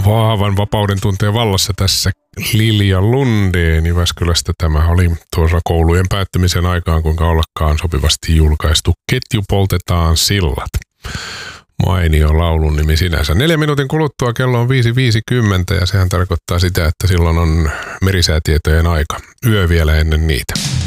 vahvan vapauden tunteen vallassa tässä Lilja Lundén Jyväskylästä. Tämä oli tuossa koulujen päättymisen aikaan, kuinka ollakaan sopivasti julkaistu Ketju poltetaan sillat. Mainio laulun nimi sinänsä. 4 minuutin kuluttua kello on 5.50 ja sehän tarkoittaa sitä, että silloin on merisäätietojen aika. Yö vielä ennen niitä.